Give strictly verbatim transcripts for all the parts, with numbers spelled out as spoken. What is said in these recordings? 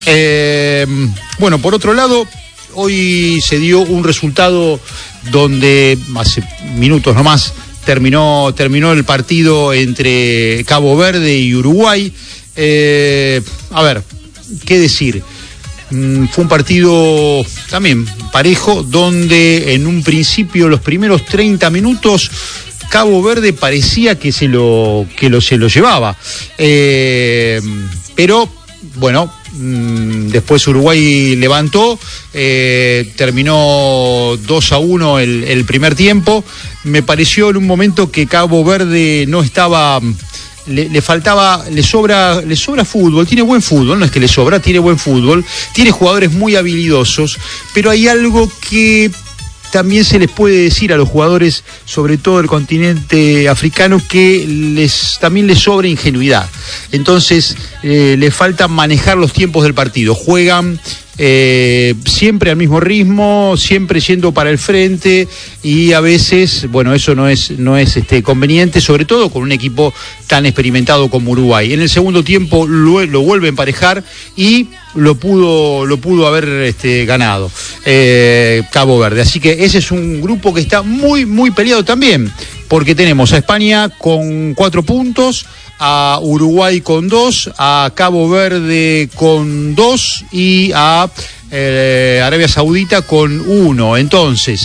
Eh, bueno, por otro lado, hoy se dio un resultado donde hace minutos nomás terminó, terminó el partido entre Cabo Verde y Uruguay. Eh, a ver, ¿qué decir? Mm, fue un partido también parejo, donde en un principio, los primeros treinta minutos, Cabo Verde parecía que se lo, que lo, se lo llevaba. Eh, pero, bueno, después Uruguay levantó, eh, terminó dos a uno el, el primer tiempo. Me pareció en un momento que Cabo Verde no estaba, le, le faltaba, le sobra, le sobra fútbol, tiene buen fútbol, no es que le sobra, tiene buen fútbol, tiene jugadores muy habilidosos, pero hay algo que también se les puede decir a los jugadores, sobre todo del continente africano, que les también les sobra ingenuidad. Entonces, eh, les falta manejar los tiempos del partido. Juegan eh, siempre al mismo ritmo, siempre yendo para el frente, y a veces, bueno, eso no es, no es este, conveniente, sobre todo con un equipo tan experimentado como Uruguay. En el segundo tiempo lo, lo vuelve a emparejar y lo pudo, lo pudo haber este, ganado eh, Cabo Verde. Así que ese es un grupo que está muy, muy peleado también, porque tenemos a España con cuatro puntos, a Uruguay con dos, a Cabo Verde con dos y a eh, Arabia Saudita con uno. Entonces,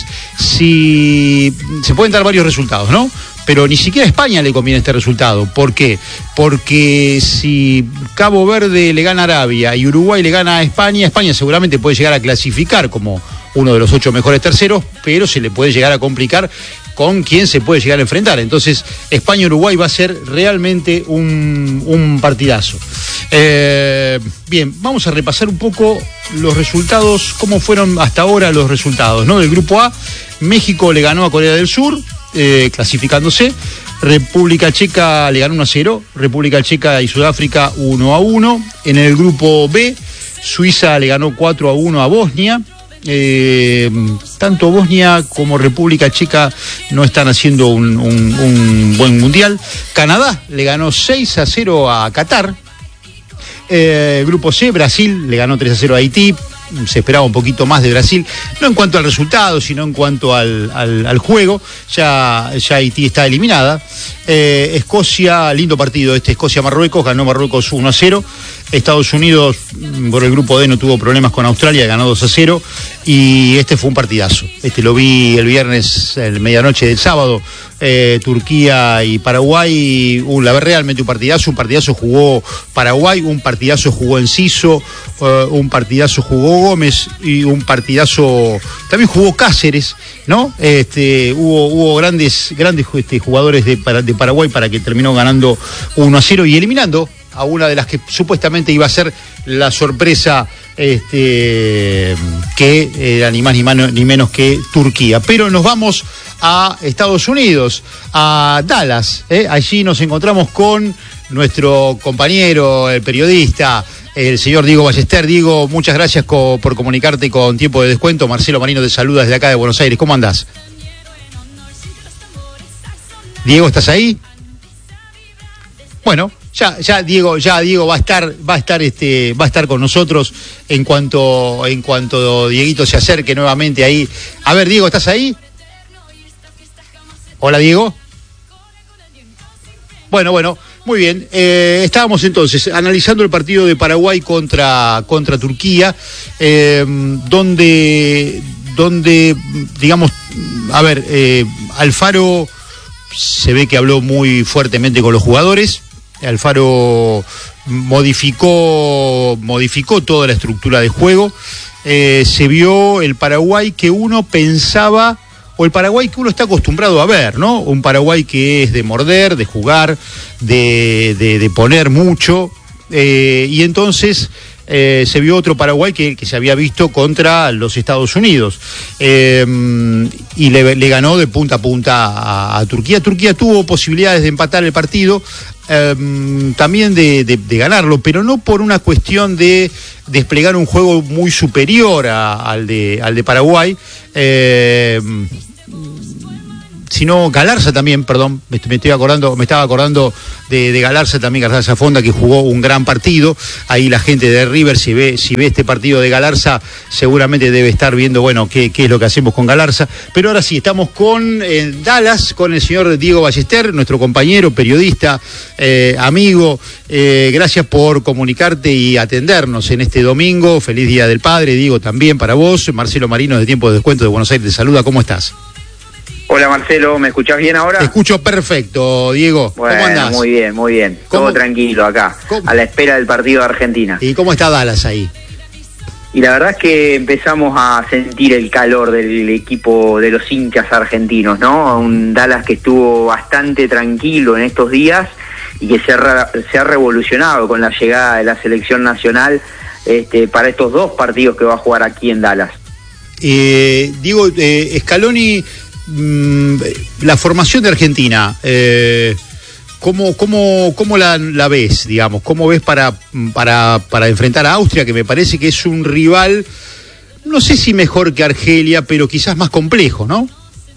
si se pueden dar varios resultados, ¿no? Pero ni siquiera a España le conviene este resultado. ¿Por qué? Porque si Cabo Verde le gana a Arabia y Uruguay le gana a España, España seguramente puede llegar a clasificar como uno de los ocho mejores terceros, pero se le puede llegar a complicar con quién se puede llegar a enfrentar. Entonces, España-Uruguay va a ser realmente un, un partidazo. Eh, bien, vamos a repasar un poco los resultados, cómo fueron hasta ahora los resultados, ¿no? Del grupo A, México le ganó a Corea del Sur, Eh, clasificándose. República Checa le ganó uno a cero, República Checa y Sudáfrica uno a uno. En el grupo B, Suiza le ganó cuatro a uno a Bosnia. Eh, tanto Bosnia como República Checa no están haciendo un, un, un buen mundial. Canadá le ganó seis a cero a Qatar. Eh, grupo C, Brasil le ganó tres a cero a Haití. Se esperaba un poquito más de Brasil, no en cuanto al resultado, sino en cuanto al, al, al juego. Ya, ya Haití está eliminada. Eh, Escocia, lindo partido este, Escocia-Marruecos, ganó Marruecos uno a cero. Estados Unidos, por el grupo D, no tuvo problemas con Australia, ganó dos a cero. Y este fue un partidazo. Este lo vi el viernes, el medianoche del sábado. Eh, Turquía y Paraguay, uh, la verdad, realmente un partidazo. Un partidazo jugó Paraguay, un partidazo jugó Enciso, uh, un partidazo jugó Gómez y un partidazo también jugó Cáceres, ¿no? Este, hubo, hubo grandes, grandes este, jugadores de, de Paraguay para que terminó ganando uno a cero y eliminando a una de las que supuestamente iba a ser la sorpresa, este, que era ni más ni, mano, ni menos que Turquía. Pero nos vamos a Estados Unidos, a Dallas, ¿eh? Allí nos encontramos con nuestro compañero, el periodista, el señor Diego Ballester. Diego, muchas gracias co- por comunicarte con Tiempo de Descuento. Marcelo Marino te saluda desde acá de Buenos Aires. ¿Cómo andás? Diego, ¿estás ahí? Bueno, ya, ya Diego, ya Diego va a estar, va a estar, este, va a estar con nosotros en cuanto, en cuanto Dieguito se acerque nuevamente ahí. A ver, Diego, ¿estás ahí? Hola, Diego. Bueno, bueno, muy bien. Eh, estábamos entonces analizando el partido de Paraguay contra, contra Turquía, eh, donde, donde, digamos, a ver, eh, Alfaro se ve que habló muy fuertemente con los jugadores. Alfaro modificó, modificó toda la estructura de juego. Eh, se vio el Paraguay que uno pensaba, o el Paraguay que uno está acostumbrado a ver, ¿no? Un Paraguay que es de morder, de jugar, de, de, de poner mucho, eh, y entonces eh, se vio otro Paraguay que, que se había visto contra los Estados Unidos, eh, y le, le ganó de punta a punta a, a Turquía. Turquía tuvo posibilidades de empatar el partido, eh, también de, de, de ganarlo, pero no por una cuestión de desplegar un juego muy superior a, al, de, al de Paraguay, eh, sino Galarza también, perdón, me, me estoy acordando, me estaba acordando de, de Galarza también, Galarza Fonda, que jugó un gran partido. Ahí la gente de River, si ve, si ve este partido de Galarza, seguramente debe estar viendo, bueno, qué, qué es lo que hacemos con Galarza. Pero ahora sí, estamos con eh, Dallas, con el señor Diego Ballester, nuestro compañero, periodista, eh, amigo. Eh, gracias por comunicarte y atendernos en este domingo. Feliz Día del Padre, Diego, también para vos. Marcelo Marino, de Tiempo de Descuento de Buenos Aires, te saluda. ¿Cómo estás? Hola Marcelo, ¿me escuchás bien ahora? Te escucho perfecto, Diego. Bueno, ¿Cómo andás? Muy bien, muy bien. ¿Cómo? Todo tranquilo acá, ¿Cómo? A la espera del partido de Argentina. ¿Y cómo está Dallas ahí? Y la verdad es que empezamos a sentir el calor del equipo de los hinchas argentinos, ¿no? Un Dallas que estuvo bastante tranquilo en estos días y que se ha, se ha revolucionado con la llegada de la selección nacional este, para estos dos partidos que va a jugar aquí en Dallas. Eh, Diego, eh, Scaloni, mmm, la formación de Argentina, eh, ¿cómo, cómo, cómo la, la ves, digamos? ¿Cómo ves para, para, para enfrentar a Austria, que me parece que es un rival, no sé si mejor que Argelia, pero quizás más complejo, ¿no?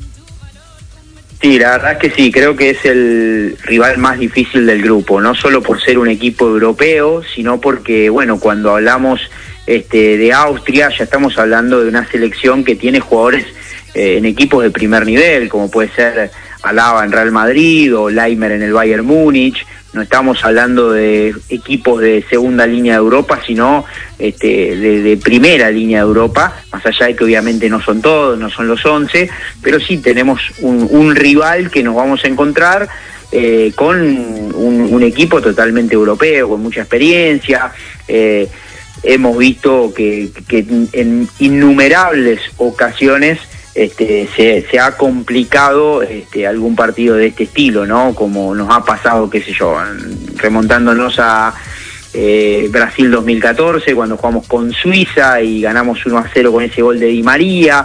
Sí, la verdad es que sí, creo que es el rival más difícil del grupo, no solo por ser un equipo europeo, sino porque, bueno, cuando hablamos este, de Austria, ya estamos hablando de una selección que tiene jugadores eh, en equipos de primer nivel, como puede ser Alaba en Real Madrid o Leimer en el Bayern Múnich. No estamos hablando de equipos de segunda línea de Europa, sino este, de, de primera línea de Europa, más allá de que obviamente no son todos, no son los once, pero sí tenemos un, un rival que nos vamos a encontrar eh, con un, un equipo totalmente europeo, con mucha experiencia. Eh, hemos visto que, que en innumerables ocasiones Este, se, se ha complicado este, algún partido de este estilo, ¿no? Como nos ha pasado, qué sé yo, remontándonos a eh, Brasil dos mil catorce, cuando jugamos con Suiza y ganamos uno a cero con ese gol de Di María.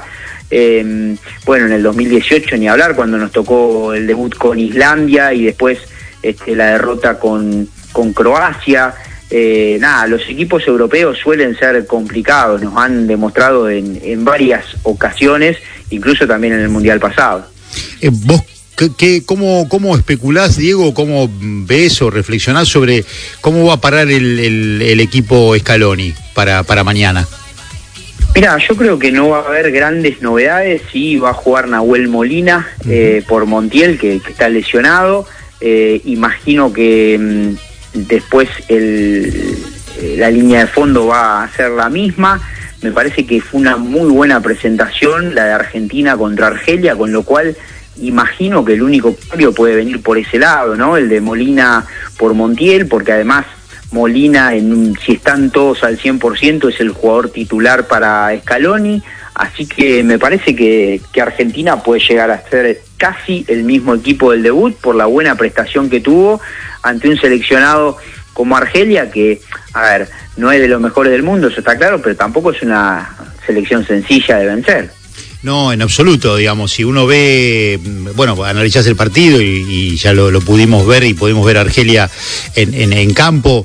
Eh, bueno, en el dos mil dieciocho ni hablar, cuando nos tocó el debut con Islandia y después este, la derrota con, con Croacia. Eh, nada, los equipos europeos suelen ser complicados, nos han demostrado en, en varias ocasiones, incluso también en el Mundial pasado. Eh, ¿Vos qué, qué, cómo, cómo especulás, Diego, cómo ves o reflexionás sobre cómo va a parar el, el, el equipo Scaloni para, para mañana? Mira, yo creo que no va a haber grandes novedades. Sí, va a jugar Nahuel Molina uh-huh. eh, por Montiel, que, que está lesionado. Eh, imagino que mmm, después el, la línea de fondo va a ser la misma. Me parece que fue una muy buena presentación la de Argentina contra Argelia, con lo cual imagino que el único cambio puede venir por ese lado, ¿no? El de Molina por Montiel, porque además Molina, en, si están todos al cien por ciento, es el jugador titular para Scaloni. Así que me parece que, que Argentina puede llegar a ser casi el mismo equipo del debut por la buena prestación que tuvo ante un seleccionado como Argelia, que, a ver, no es de los mejores del mundo, eso está claro, pero tampoco es una selección sencilla de vencer. No, en absoluto, digamos, si uno ve, bueno, analizás el partido y, y ya lo, lo pudimos ver y pudimos ver a Argelia en, en, en campo,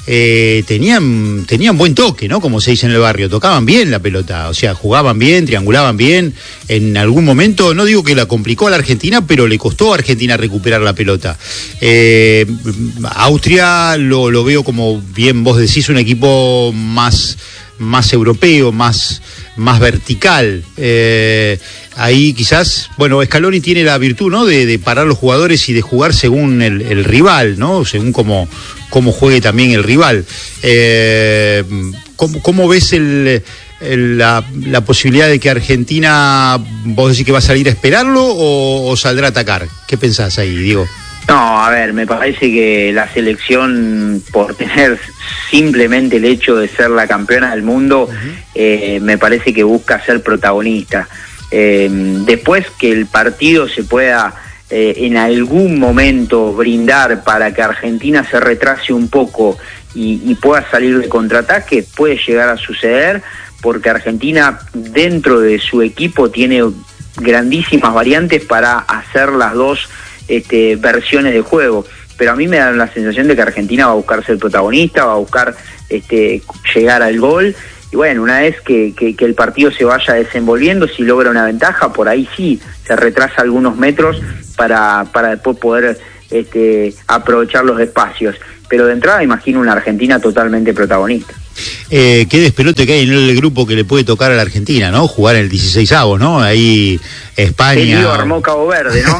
eh, tenían, tenían buen toque, ¿no? Como se dice en el barrio, tocaban bien la pelota, o sea, jugaban bien, triangulaban bien, en algún momento, no digo que la complicó a la Argentina, pero le costó a Argentina recuperar la pelota. Eh, Austria lo, lo veo, como bien vos decís, un equipo más, más europeo, más... más vertical. Eh, ahí quizás, bueno, Scaloni tiene la virtud, ¿no? De, de parar los jugadores y de jugar según el, el rival, ¿no? Según cómo, cómo juegue también el rival. Eh, ¿cómo, ¿Cómo ves el, el, la, la posibilidad de que Argentina, vos decís que va a salir a esperarlo o, o saldrá a atacar? ¿Qué pensás ahí, Diego? No, a ver, me parece que la selección, por tener simplemente el hecho de ser la campeona del mundo, uh-huh. eh, me parece que busca ser protagonista. Eh, después que el partido se pueda eh, en algún momento brindar para que Argentina se retrase un poco y, y pueda salir de contraataque, puede llegar a suceder, porque Argentina dentro de su equipo tiene grandísimas variantes para hacer las dos Este, versiones de juego, pero a mí me da la sensación de que Argentina va a buscar ser protagonista, va a buscar este, llegar al gol, y bueno, una vez que, que, que el partido se vaya desenvolviendo, si logra una ventaja, por ahí sí, se retrasa algunos metros para, para después poder este, aprovechar los espacios. Pero de entrada imagino una Argentina totalmente protagonista. Eh, qué despelote que hay en el grupo que le puede tocar a la Argentina, ¿no? Jugar en el dieciseisavo, ¿no? Ahí España... El lío armó Cabo Verde, ¿no?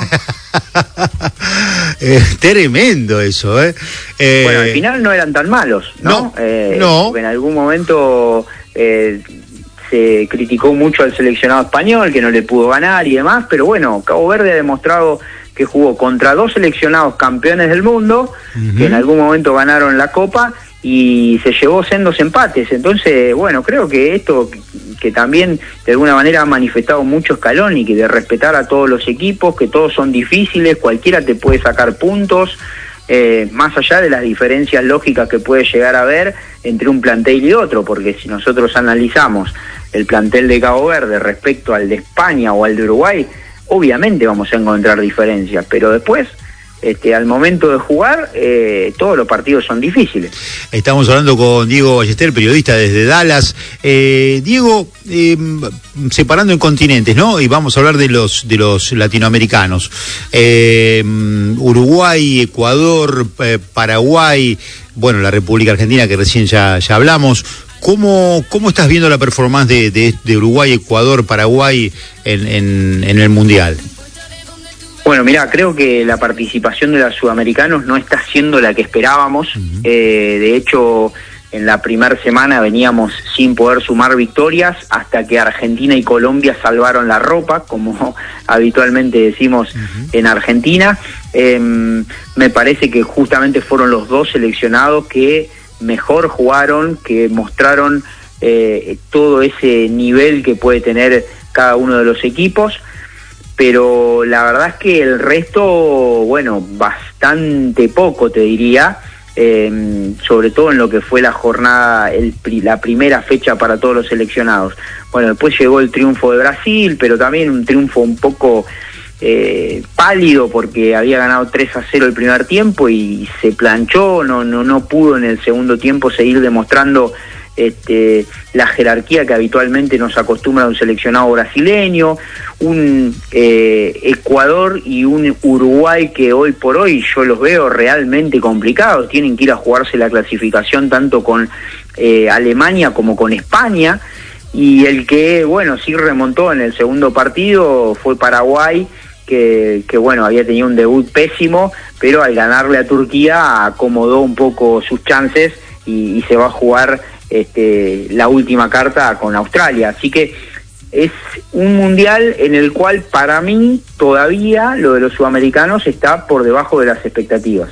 eh, tremendo eso, ¿eh? ¿eh? Bueno, al final no eran tan malos, ¿no? No, eh, no. En algún momento eh, se criticó mucho al seleccionado español, que no le pudo ganar y demás, pero bueno, Cabo Verde ha demostrado que jugó contra dos seleccionados campeones del mundo, uh-huh. que en algún momento ganaron la Copa, y se llevó sendos empates. Entonces, bueno, creo que esto que también de alguna manera ha manifestado mucho Scaloni, que de respetar a todos los equipos, que todos son difíciles, cualquiera te puede sacar puntos, eh, más allá de las diferencias lógicas que puede llegar a haber entre un plantel y otro, porque si nosotros analizamos el plantel de Cabo Verde respecto al de España o al de Uruguay, obviamente vamos a encontrar diferencias, pero después Este, al momento de jugar, eh, todos los partidos son difíciles. Estamos hablando con Diego Ballester, periodista desde Dallas. Eh, Diego, eh, separando en continentes, ¿no? Y vamos a hablar de los de los latinoamericanos. Eh, Uruguay, Ecuador, eh, Paraguay, bueno, la República Argentina, que recién ya, ya hablamos. ¿Cómo, ¿Cómo estás viendo la performance de, de, de Uruguay, Ecuador, Paraguay en, en, en el Mundial? Bueno, mirá, creo que la participación de los sudamericanos no está siendo la que esperábamos. Uh-huh. Eh, de hecho, en la primera semana veníamos sin poder sumar victorias hasta que Argentina y Colombia salvaron la ropa, como habitualmente decimos uh-huh. en Argentina. Eh, me parece que justamente fueron los dos seleccionados que mejor jugaron, que mostraron eh, todo ese nivel que puede tener cada uno de los equipos. Pero la verdad es que el resto, bueno, bastante poco te diría, eh, sobre todo en lo que fue la jornada, el, la primera fecha para todos los seleccionados. Bueno, después llegó el triunfo de Brasil, pero también un triunfo un poco eh, pálido porque había ganado tres a cero el primer tiempo y se planchó, no, no, no pudo en el segundo tiempo seguir demostrando Este, la jerarquía que habitualmente nos acostumbra un seleccionado brasileño, un eh, Ecuador y un Uruguay que hoy por hoy yo los veo realmente complicados, tienen que ir a jugarse la clasificación tanto con eh, Alemania como con España, y el que, bueno, sí remontó en el segundo partido fue Paraguay, que, que bueno, había tenido un debut pésimo, pero al ganarle a Turquía acomodó un poco sus chances y, y se va a jugar Este, la última carta con Australia. Así que es un mundial en el cual para mí todavía lo de los sudamericanos está por debajo de las expectativas.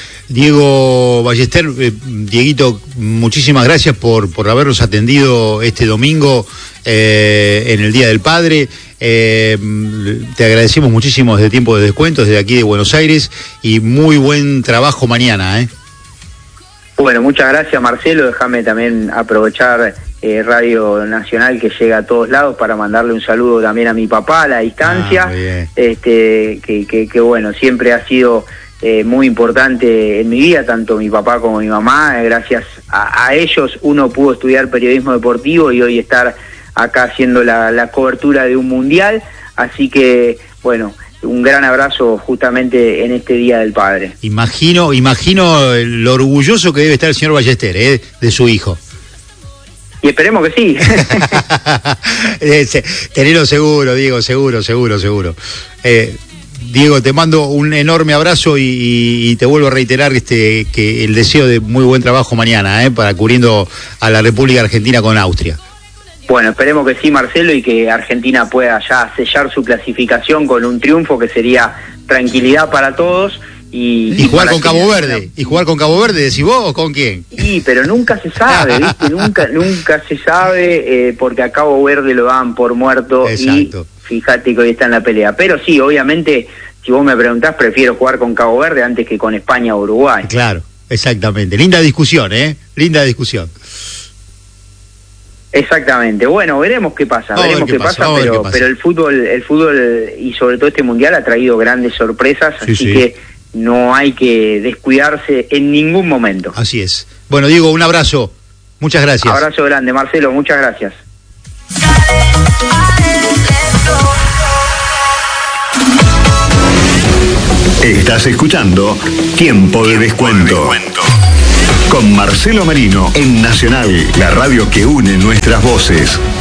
Diego Ballester, eh, Dieguito, muchísimas gracias por, por habernos atendido este domingo eh, en el Día del Padre. Eh, te agradecemos muchísimo desde Tiempo de Descuentos, desde aquí de Buenos Aires, y muy buen trabajo mañana, ¿eh? Bueno, muchas gracias, Marcelo. Déjame también aprovechar eh, Radio Nacional, que llega a todos lados, para mandarle un saludo también a mi papá a la distancia. Ah, este, que, que, que bueno, siempre ha sido eh, muy importante en mi vida, tanto mi papá como mi mamá. Gracias a, a ellos uno pudo estudiar periodismo deportivo y hoy estar acá haciendo la, la cobertura de un mundial. Así que, bueno, un gran abrazo justamente en este Día del Padre. Imagino, imagino lo orgulloso que debe estar el señor Ballester, ¿eh? De su hijo. Y esperemos que sí. Tenelo seguro, Diego, seguro, seguro, seguro. Eh, Diego, te mando un enorme abrazo y, y, y te vuelvo a reiterar este que el deseo de muy buen trabajo mañana, ¿eh? Para cubriendo a la República Argentina con Austria. Bueno, esperemos que sí, Marcelo, y que Argentina pueda ya sellar su clasificación con un triunfo que sería tranquilidad para todos. Y, y, y jugar con Cabo Verde, no. y jugar con Cabo Verde, ¿decís vos o con quién? Sí, pero nunca se sabe, ¿viste? nunca nunca se sabe, eh, porque a Cabo Verde lo dan por muerto. Exacto. Y fíjate que hoy está en la pelea. Pero sí, obviamente, si vos me preguntás, prefiero jugar con Cabo Verde antes que con España o Uruguay. Claro, exactamente. Linda discusión, ¿eh? Linda discusión. Exactamente. Bueno, veremos qué pasa, vamos veremos qué, qué pasa, pasa pero, qué pasa. pero el fútbol, el fútbol y sobre todo este mundial ha traído grandes sorpresas, sí, así sí. que no hay que descuidarse en ningún momento. Así es. Bueno, Diego, un abrazo. Muchas gracias. Abrazo grande, Marcelo, muchas gracias. Estás escuchando Tiempo de Descuento con Marcelo Marino en Nacional, la radio que une nuestras voces.